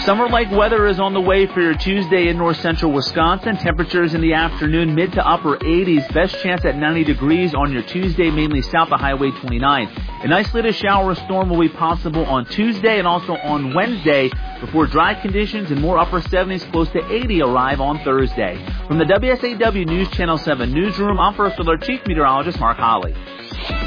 Summer-like weather is on the way for your Tuesday in north central Wisconsin. Temperatures in the afternoon, mid to upper 80s. Best chance at 90 degrees on your Tuesday, mainly south of Highway 29. An isolated shower or storm will be possible on Tuesday and also on Wednesday before dry conditions and more upper 70s close to 80 arrive on Thursday. From the WSAW News Channel 7 newsroom, I'm First Alert Chief Meteorologist Mark Holly.